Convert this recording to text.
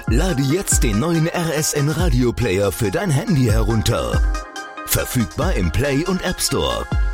Lade jetzt den neuen RSN Radio Player für dein Handy herunter. Verfügbar im Play und App Store.